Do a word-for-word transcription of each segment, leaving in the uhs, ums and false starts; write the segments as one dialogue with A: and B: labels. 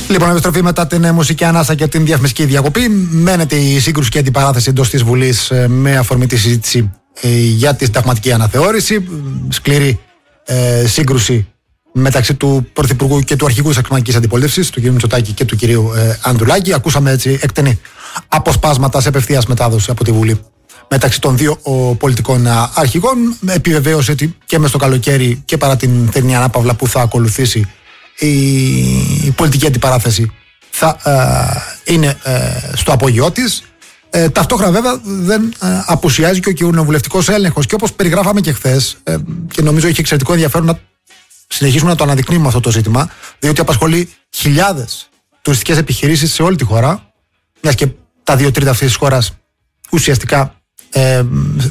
A: Λοιπόν, επιστροφή μετά την μουσική ανάσα και την διαφημιστική διακοπή. Μένεται η σύγκρουση και αντιπαράθεση εντός της Βουλής με αφορμή τη συζήτηση για τη συνταγματική αναθεώρηση. Σκληρή ε, σύγκρουση μεταξύ του Πρωθυπουργού και του αρχηγού της Αξιωματικής Αντιπολίτευσης, του κ. Μητσοτάκη και του κ. Ε, Ανδρουλάκη. Ακούσαμε έτσι εκτενή αποσπάσματα σε απευθείας μετάδοση από τη Βουλή μεταξύ των δύο ο, πολιτικών α, αρχηγών. Επιβεβαίωσε ότι και μες στο καλοκαίρι και παρά την θερινή ανάπαυλα που θα ακολουθήσει, η πολιτική αντιπαράθεση θα ε, είναι ε, στο απόγειό της. Ε, ταυτόχρονα βέβαια δεν ε, απουσιάζει και ο κοινοβουλευτικός έλεγχος, και όπως περιγράφαμε και χθες, ε, και νομίζω έχει εξαιρετικό ενδιαφέρον να συνεχίσουμε να το αναδεικνύουμε αυτό το ζήτημα, διότι απασχολεί χιλιάδες τουριστικές επιχειρήσεις σε όλη τη χώρα, μιας και τα δύο τρίτα αυτής της χώρας ουσιαστικά ε,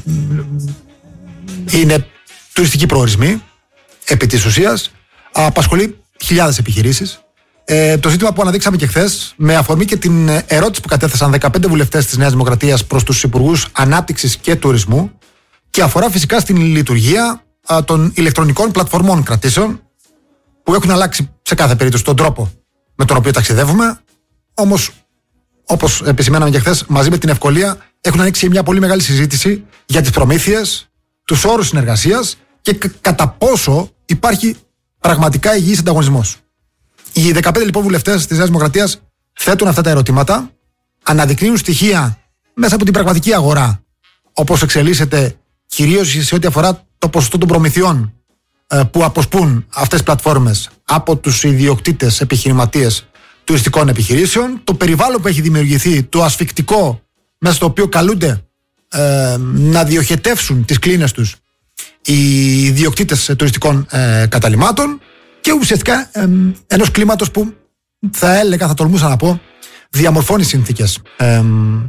A: είναι τουριστικοί προορισμοί επί της ουσίας. Απασχολεί χιλιάδες επιχειρήσεις. Ε, το ζήτημα που αναδείξαμε και χθες, με αφορμή και την ερώτηση που κατέθεσαν δεκαπέντε βουλευτές της Νέας Δημοκρατίας προς τους Υπουργούς Ανάπτυξης και Τουρισμού, και αφορά φυσικά στην λειτουργία α, των ηλεκτρονικών πλατφορμών κρατήσεων, που έχουν αλλάξει σε κάθε περίπτωση τον τρόπο με τον οποίο ταξιδεύουμε. Όμως, όπως επισημαίναμε και χθες, μαζί με την ευκολία έχουν ανοίξει μια πολύ μεγάλη συζήτηση για τις προμήθειες, τους όρους συνεργασίας και κα- κατά πόσο υπάρχει πραγματικά υγιής ανταγωνισμός. Οι δεκαπέντε λοιπόν βουλευτές της Νέας Δημοκρατίας θέτουν αυτά τα ερωτήματα, αναδεικνύουν στοιχεία μέσα από την πραγματική αγορά, όπως εξελίσσεται κυρίως σε ό,τι αφορά το ποσοστό των προμηθειών ε, που αποσπούν αυτές τις πλατφόρμες από τους ιδιοκτήτες επιχειρηματίες τουριστικών επιχειρήσεων, το περιβάλλον που έχει δημιουργηθεί, το ασφικτικό μέσα στο οποίο καλούνται ε, να διοχετεύσουν τις κλίνες τους οι ιδιοκτήτες τουριστικών ε, καταλυμάτων, και ουσιαστικά ε, ενός κλίματος που θα έλεγα, θα τολμούσα να πω, διαμορφώνει συνθήκες. Ε,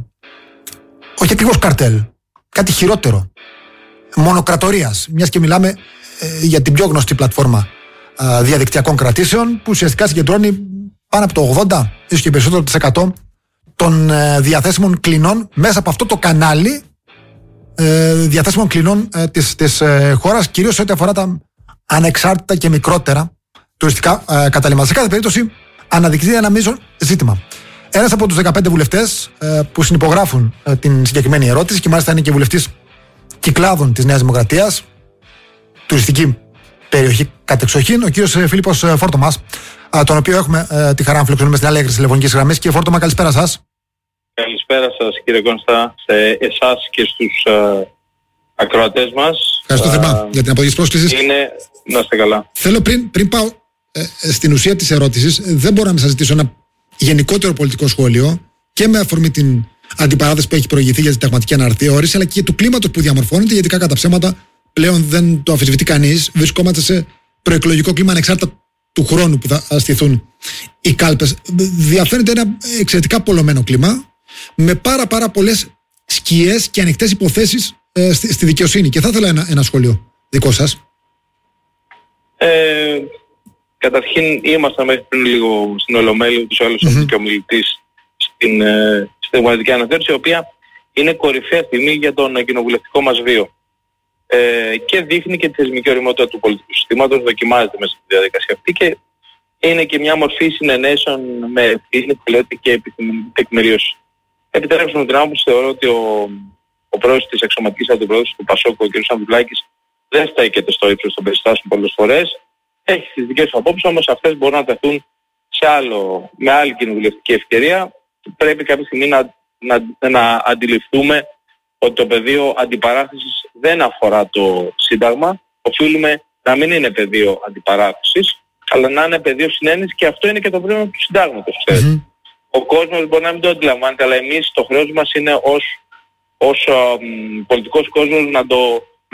A: όχι ακριβώς καρτέλ, κάτι χειρότερο. Μονοκρατορίας, μιας και μιλάμε ε, για την πιο γνωστή πλατφόρμα ε, διαδικτυακών κρατήσεων, που ουσιαστικά συγκεντρώνει πάνω από το ογδόντα, ίσως και περισσότερο τοις εκατό των ε, διαθέσιμων κλινών μέσα από αυτό το κανάλι ε, διαθέσιμων κλινών ε, της, της ε, χώρας, κυρίως σε ό,τι αφορά τα ανεξάρτητα και μικρότερα τουριστικά ε, καταλήμματα. Σε κάθε περίπτωση αναδεικνύει ένα μείζον ζήτημα. Ένας από τους δεκαπέντε βουλευτές ε, που συνυπογράφουν ε, την συγκεκριμένη ερώτηση, και μάλιστα είναι και βουλευτής Κυκλάδων της Νέας Δημοκρατίας, τουριστική περιοχή κατεξοχήν, ο κύριος Φίλιππος Φόρτομας, ε, τον οποίο έχουμε ε, τη χαρά να φιλοξενούμε στην άλλη άκρη της τηλεφωνικής γραμμής. Κύριε Φόρτομα, καλησπέρα σας.
B: Καλησπέρα σας κύριε Κωνστά, σε εσάς και στους ε, ακροατές μας.
A: Ευχαριστώ θερμά για την αποδοχή της πρόσκλησης.
B: Είναι... Να είστε καλά.
A: Θέλω πριν, πριν πάω ε, στην ουσία της ερώτησης, δεν μπορώ να σας ζητήσω ένα γενικότερο πολιτικό σχόλιο και με αφορμή την αντιπαράθεση που έχει προηγηθεί για τη συνταγματική αναθεώρηση, αλλά και του κλίματος που διαμορφώνεται, γιατί κατά ψέματα πλέον δεν το αμφισβητεί κανείς. Βρισκόμαστε σε προεκλογικό κλίμα ανεξάρτητα του χρόνου που θα στηθούν οι κάλπες. Διαφαίνεται ένα εξαιρετικά πολλωμένο κλίμα, με πάρα πάρα πολλές σκιές και ανοιχτές υποθέσεις ε, στη, στη δικαιοσύνη. Και θα ήθελα ένα, ένα σχόλιο δικό σας.
B: Ε, καταρχήν ήμασταν μέχρι πριν λίγο στην Ολομέλεια, τους άλλους mm-hmm. και ομιλητής στην ε, συνταγματική αναθεώρηση, η οποία είναι κορυφαία στιγμή για τον κοινοβουλευτικό μας βίο. Ε, και δείχνει και τη θεσμική ωριμότητα του πολιτικού συστήματος, δοκιμάζεται μέσα στη διαδικασία αυτή, και είναι και μια μορφή συνενέσεων με ευθύνη, πλέον και επιστημονική τεκμηρίωση. Επιτρέψτε μου την άποψη, θεωρώ ότι ο, ο πρόεδρος της Αξιωματικής Αντιπολίτευσης του Πασόκ, ο κ. Ανδρουλάκης, δεν στέκεται στο ύψος των περιστάσεων πολλές φορές. Έχει τις δικές του απόψεις, όμως αυτές μπορούν να τεθούν σε άλλο, με άλλη κοινοβουλευτική ευκαιρία. Πρέπει κάποια στιγμή να, να, να αντιληφθούμε ότι το πεδίο αντιπαράθεσης δεν αφορά το Σύνταγμα. Οφείλουμε να μην είναι πεδίο αντιπαράθεσης, αλλά να είναι πεδίο συνένεσης, και αυτό είναι και το πρόβλημα του Συντάγματος. Mm-hmm. Ο κόσμος μπορεί να μην το αντιλαμβάνεται, αλλά εμείς το χρέος μας είναι ως, ως α, πολιτικός κόσμος να το